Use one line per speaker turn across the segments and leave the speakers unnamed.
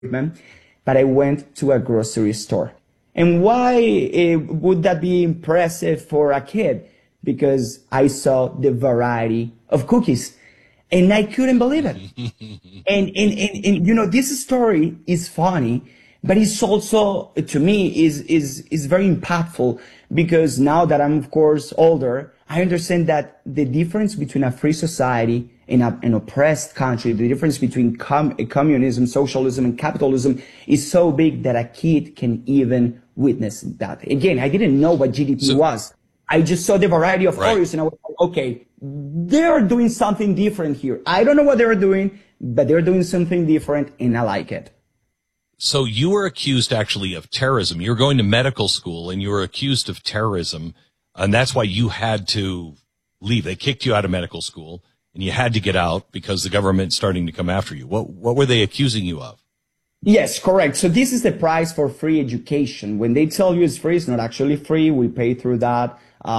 treatment, but I went to a grocery store. And why would that be impressive for a kid? Because I saw the variety of cookies and I couldn't believe it. and this story is funny, but it's also, to me, is very impactful because now that I'm, of course, older, I understand that the difference between a free society and an oppressed country, the difference between communism, socialism, and capitalism is so big that a kid can even witness that. Again, I didn't know what GDP was. I just saw the variety of Oreos and I was like, okay, they're doing something different here. I don't know what they're doing, but they're doing something different and I like it.
So you were accused actually of terrorism. You were going to medical school and you were accused of terrorism, and that's why you had to leave. They kicked you out of medical school and you had to get out because the government's starting to come after you. What were they accusing you of?
Yes, correct. So this is the price for free education. When they tell you it's free, it's not actually free. We pay through that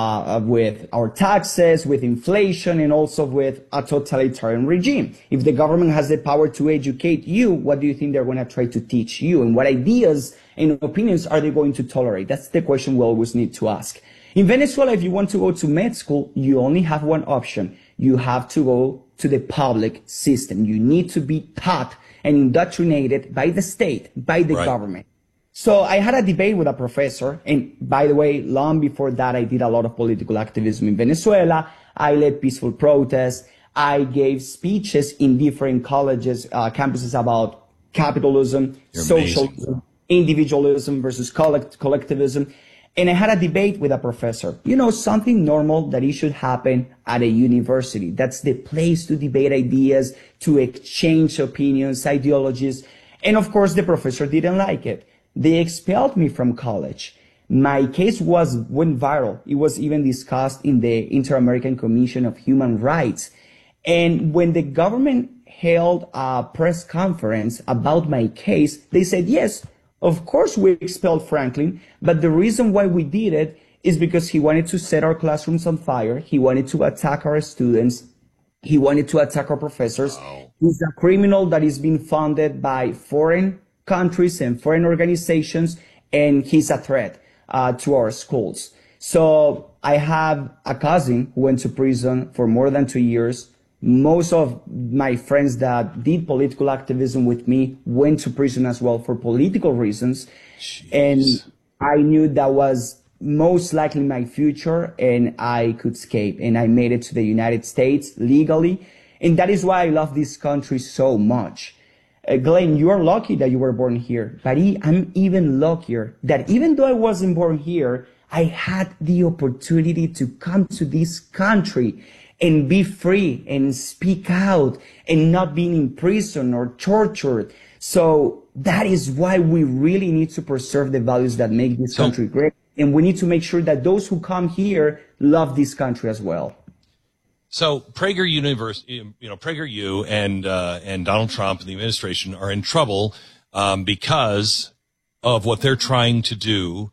with our taxes, with inflation, and also with a totalitarian regime. If the government has the power to educate you, what do you think they're going to try to teach you? And what ideas and opinions are they going to tolerate? That's the question we always need to ask. In Venezuela, if you want to go to med school, you only have one option. You have to go to the public system. You need to be taught and indoctrinated by the state, by the government. So I had a debate with a professor. And by the way, long before that, I did a lot of political activism in Venezuela. I led peaceful protests. I gave speeches in different colleges, campuses about capitalism, socialism, individualism versus collectivism. And I had a debate with a professor. Something normal that it should happen at a university. That's the place to debate ideas, to exchange opinions, ideologies. And of course, the professor didn't like it. They expelled me from college. My case went viral. It was even discussed in the Inter-American Commission of Human Rights. And when the government held a press conference about my case, they said, yes, of course we expelled Franklin, but the reason why we did it is because he wanted to set our classrooms on fire. He wanted to attack our students. He wanted to attack our professors. Wow. He's a criminal that is being funded by foreign countries and foreign organizations, and he's a threat to our schools. So I have a cousin who went to prison for more than 2 years. Most of my friends that did political activism with me went to prison as well for political reasons. Jeez. And I knew that was most likely my future and I could escape. And I made it to the United States legally. And that is why I love this country so much. Glenn, you are lucky that you were born here, but I'm even luckier that even though I wasn't born here, I had the opportunity to come to this country and be free and speak out and not being in prison or tortured. So that is why we really need to preserve the values that make this country great. And we need to make sure that those who come here love this country as well.
So Prager University, PragerU and Donald Trump and the administration are in trouble because of what they're trying to do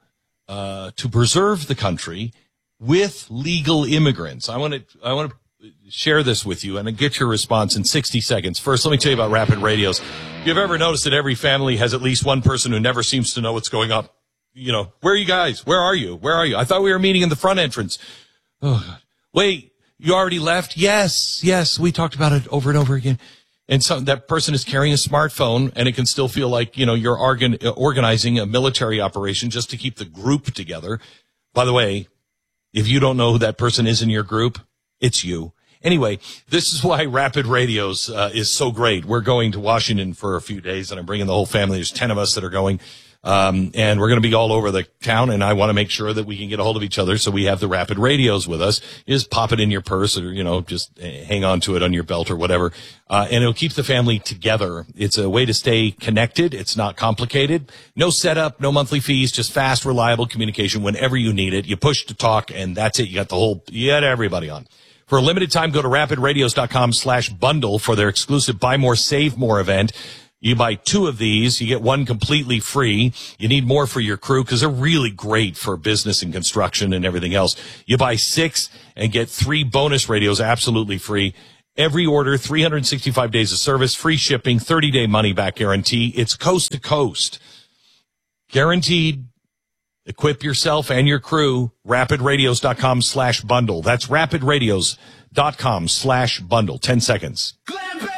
to preserve the country with legal immigrants. I want to share this with you and get your response in 60 seconds. First, let me tell you about Rapid Radios. If you've ever noticed that every family has at least one person who never seems to know what's going on, where are you guys? Where are you? Where are you? I thought we were meeting in the front entrance. Oh, God. Wait. You already left? Yes. We talked about it over and over again. And so that person is carrying a smartphone, and it can still feel like, you're organizing a military operation just to keep the group together. By the way, if you don't know who that person is in your group, it's you. Anyway, this is why Rapid Radios is so great. We're going to Washington for a few days, and I'm bringing the whole family. There's 10 of us that are going. And we're going to be all over the town, and I want to make sure that we can get a hold of each other. So we have the Rapid Radios with us. You just pop it in your purse or, just hang on to it on your belt or whatever. And it'll keep the family together. It's a way to stay connected. It's not complicated. No setup, no monthly fees, just fast, reliable communication whenever you need it. You push to talk and that's it. You got everybody on. For a limited time, go to rapidradios.com/bundle for their exclusive Buy More, Save More event. You buy 2 of these, you get 1 completely free. You need more for your crew because they're really great for business and construction and everything else. You buy 6 and get 3 bonus radios absolutely free. Every order, 365 days of service, free shipping, 30-day money-back guarantee. It's coast to coast. Guaranteed. Equip yourself and your crew. RapidRadios.com/bundle. That's RapidRadios.com/bundle. 10 seconds.